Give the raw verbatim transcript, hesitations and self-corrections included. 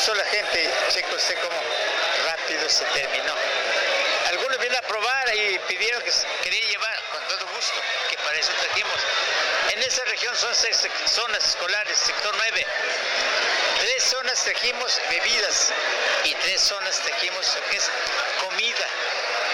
gustó la gente, cheque usted cómo rápido se terminó. Algunos vienen a probar y pidieron que querían llevar, con todo gusto, que para eso trajimos. En esa región son seis zonas escolares, sector nueve. Tres zonas trajimos bebidas y tres zonas trajimos lo que es comida.